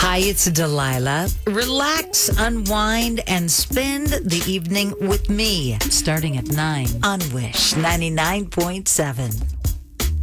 Hi, it's Delilah. Relax, unwind, and spend the evening with me starting at 9 on Wish 99.7.